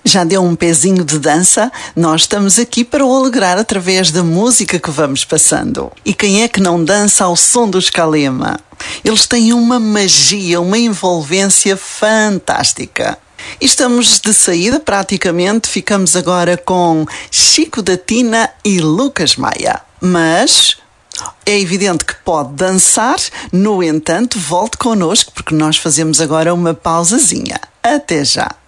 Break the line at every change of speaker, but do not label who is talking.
Já deu um pezinho de dança? Nós estamos aqui para o alegrar através da música que vamos passando. E quem é que não dança ao som do Escalema? Eles têm uma magia, uma envolvência fantástica. E estamos de saída praticamente, ficamos agora com Chico da Tina e Lucas Maia. Mas é evidente que pode dançar, no entanto, volte connosco porque nós fazemos agora uma pausazinha. Até já!